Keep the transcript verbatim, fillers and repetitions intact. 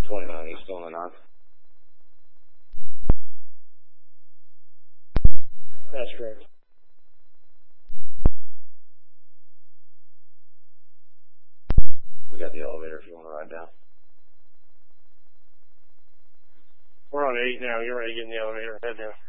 twenty-nine, he's still in the ninth. That's correct. We got the elevator if you want to ride down. We're on eight now. You're ready to get in the elevator. Head down.